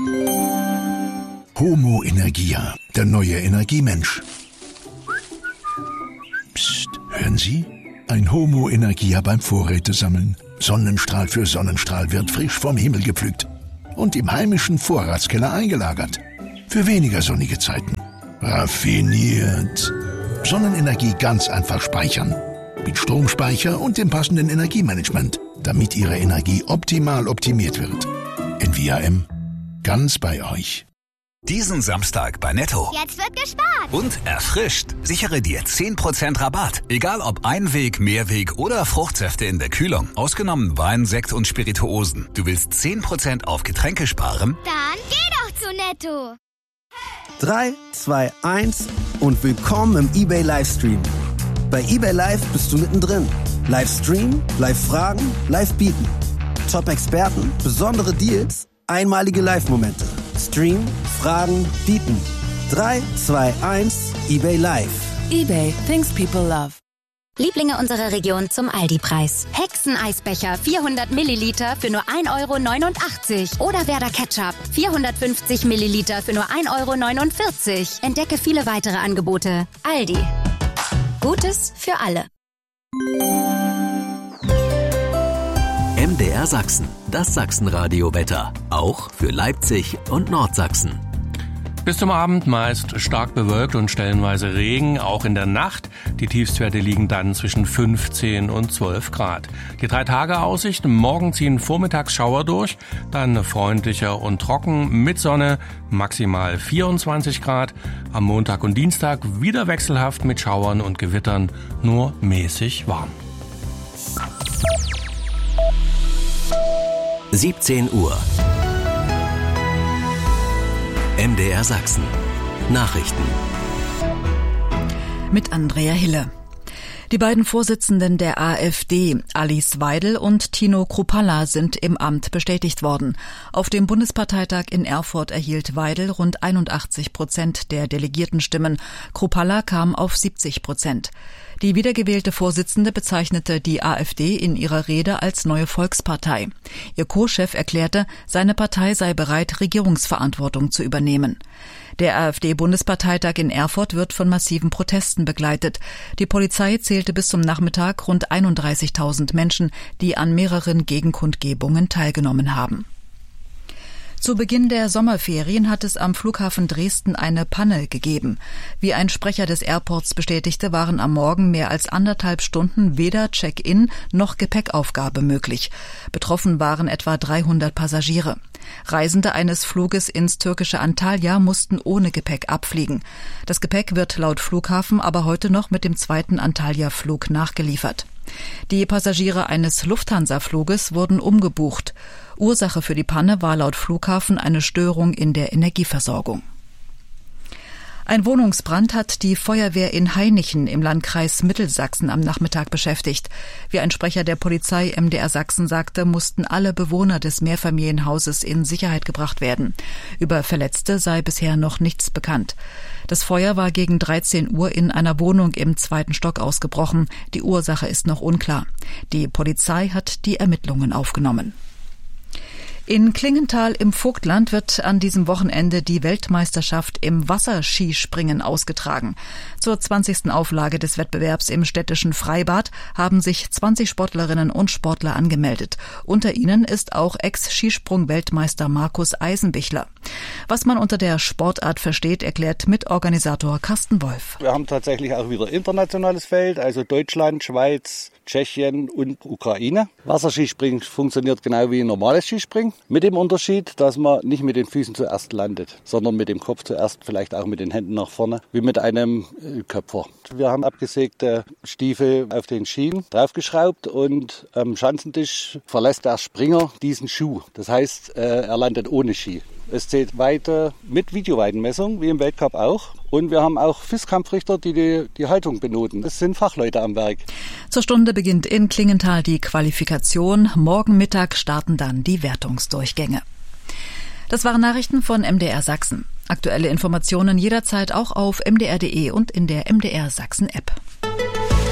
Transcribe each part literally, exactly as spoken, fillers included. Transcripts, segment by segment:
Homo Energia, der neue Energiemensch. Psst, hören Sie? Ein Homo Energia beim Vorrätesammeln. Sonnenstrahl für Sonnenstrahl wird frisch vom Himmel gepflückt und im heimischen Vorratskeller eingelagert. Für weniger sonnige Zeiten. Raffiniert. Sonnenenergie ganz einfach speichern. Mit Stromspeicher und dem passenden Energiemanagement, damit Ihre Energie optimal optimiert wird. N V A M. Ganz bei euch. Diesen Samstag bei Netto. Jetzt wird gespart. Und erfrischt. Sichere dir zehn Prozent Rabatt. Egal ob Einweg, Mehrweg oder Fruchtsäfte in der Kühlung. Ausgenommen Wein, Sekt und Spirituosen. Du willst zehn Prozent auf Getränke sparen? Dann geh doch zu Netto. drei, zwei, eins und willkommen im eBay Livestream. Bei eBay Live bist du mittendrin. Livestream, Live-Fragen, Live-Bieten. Top-Experten, besondere Deals, einmalige Live-Momente. Stream, Fragen, Bieten. drei, zwei, eins, eBay Live. eBay, things people love. Lieblinge unserer Region zum Aldi-Preis. Hexeneisbecher vierhundert Milliliter für nur ein Euro neunundachtzig. Oder Werder Ketchup vierhundertfünfzig Milliliter für nur ein Euro neunundvierzig. Entdecke viele weitere Angebote. Aldi. Gutes für alle. M D R Sachsen, das Sachsenradio-Wetter. Auch für Leipzig und Nordsachsen. Bis zum Abend meist stark bewölkt und stellenweise Regen, auch in der Nacht. Die Tiefstwerte liegen dann zwischen fünfzehn und zwölf Grad. Die Drei-Tage-Aussicht: morgen ziehen vormittags Schauer durch, dann freundlicher und trocken mit Sonne, maximal vierundzwanzig Grad. Am Montag und Dienstag wieder wechselhaft mit Schauern und Gewittern, nur mäßig warm. siebzehn Uhr. M D R Sachsen. Nachrichten. Mit Andrea Hille. Die beiden Vorsitzenden der AfD, Alice Weidel und Tino Kruppalla, sind im Amt bestätigt worden. Auf dem Bundesparteitag in Erfurt erhielt Weidel rund einundachtzig Prozent der Delegiertenstimmen. Kruppalla kam auf siebzig Prozent. Die wiedergewählte Vorsitzende bezeichnete die AfD in ihrer Rede als neue Volkspartei. Ihr Co-Chef erklärte, seine Partei sei bereit, Regierungsverantwortung zu übernehmen. Der AfD-Bundesparteitag in Erfurt wird von massiven Protesten begleitet. Die Polizei zählte bis zum Nachmittag rund einunddreißigtausend Menschen, die an mehreren Gegenkundgebungen teilgenommen haben. Zu Beginn der Sommerferien hat es am Flughafen Dresden eine Panne gegeben. Wie ein Sprecher des Airports bestätigte, waren am Morgen mehr als anderthalb Stunden weder Check-in noch Gepäckaufgabe möglich. Betroffen waren etwa dreihundert Passagiere. Reisende eines Fluges ins türkische Antalya mussten ohne Gepäck abfliegen. Das Gepäck wird laut Flughafen aber heute noch mit dem zweiten Antalya-Flug nachgeliefert. Die Passagiere eines Lufthansa-Fluges wurden umgebucht. Ursache für die Panne war laut Flughafen eine Störung in der Energieversorgung. Ein Wohnungsbrand hat die Feuerwehr in Hainichen im Landkreis Mittelsachsen am Nachmittag beschäftigt. Wie ein Sprecher der Polizei M D R Sachsen sagte, mussten alle Bewohner des Mehrfamilienhauses in Sicherheit gebracht werden. Über Verletzte sei bisher noch nichts bekannt. Das Feuer war gegen dreizehn Uhr in einer Wohnung im zweiten Stock ausgebrochen. Die Ursache ist noch unklar. Die Polizei hat die Ermittlungen aufgenommen. In Klingenthal im Vogtland wird an diesem Wochenende die Weltmeisterschaft im Wasserskispringen ausgetragen. Zur zwanzigsten Auflage des Wettbewerbs im städtischen Freibad haben sich zwanzig Sportlerinnen und Sportler angemeldet. Unter ihnen ist auch Ex-Skisprung-Weltmeister Markus Eisenbichler. Was man unter der Sportart versteht, erklärt Mitorganisator Carsten Wolf. Wir haben tatsächlich auch wieder internationales Feld, also Deutschland, Schweiz, Tschechien und Ukraine. Wasserskispringen funktioniert genau wie normales Skispringen. Mit dem Unterschied, dass man nicht mit den Füßen zuerst landet, sondern mit dem Kopf zuerst, vielleicht auch mit den Händen nach vorne, wie mit einem Köpfer. Wir haben abgesägte Stiefel auf den Schienen draufgeschraubt und am Schanzentisch verlässt der Springer diesen Schuh. Das heißt, er landet ohne Ski. Es zählt Weite mit Videoweitenmessung, wie im Weltcup auch. Und wir haben auch Fisskampfrichter, die, die die Haltung benoten. Es sind Fachleute am Werk. Zur Stunde beginnt in Klingenthal die Qualifikation. Morgen Mittag starten dann die Wertungsdurchgänge. Das waren Nachrichten von M D R Sachsen. Aktuelle Informationen jederzeit auch auf m d r punkt d e und in der M D R Sachsen App.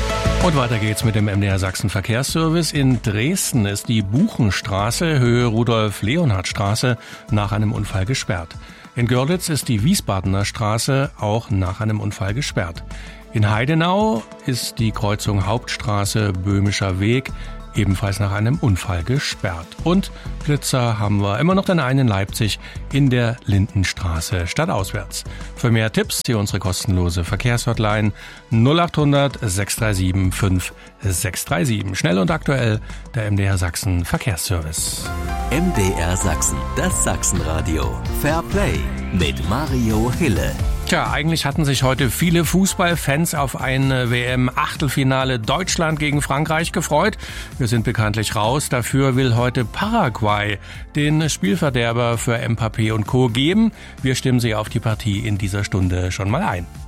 Und weiter geht's mit dem M D R Sachsen Verkehrsservice. In Dresden ist die Buchenstraße, Höhe Rudolf-Leonhard-Straße, nach einem Unfall gesperrt. In Görlitz ist die Wiesbadener Straße auch nach einem Unfall gesperrt. In Heidenau ist die Kreuzung Hauptstraße Böhmischer Weg ebenfalls nach einem Unfall gesperrt. Und Blitzer haben wir immer noch den einen in Leipzig in der Lindenstraße stadtauswärts. Für mehr Tipps hier unsere kostenlose Verkehrshotline null acht hundert sechs drei sieben fünf sechs drei sieben. Schnell und aktuell der M D R Sachsen Verkehrsservice. M D R Sachsen, das Sachsenradio. Fair Play mit Mario Hille. Tja, eigentlich hatten sich heute viele Fußballfans auf ein W M-Achtelfinale Deutschland gegen Frankreich gefreut. Wir sind bekanntlich raus. Dafür will heute Paraguay den Spielverderber für Mbappé und Co. geben. Wir stimmen Sie auf die Partie in dieser Stunde schon mal ein.